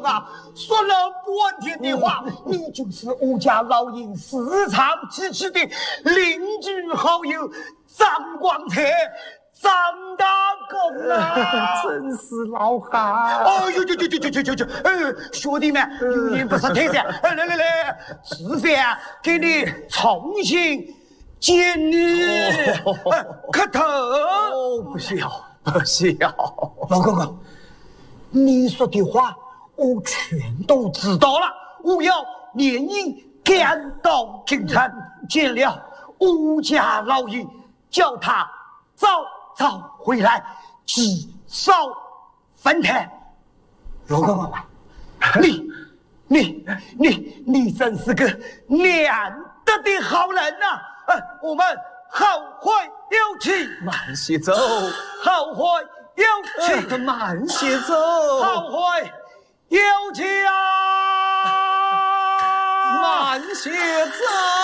啊，说了半天的话，你就是我家老营时常支持的邻居好友张光才。张大公啊， 真是老汉！ 哦呦，兄弟们，有眼不识泰山，来，师傅啊，给你重新见你，磕头。 哦，不需要。 老公公，你说的话我全都知道了，我要连夜赶到京城见了我家老爷，叫他早回来，至少分摊。老公公，你真是个难得的好人呐！我们后会有期。 慢些走， 后会有期。 慢些走， 后会有期啊！ 慢些走。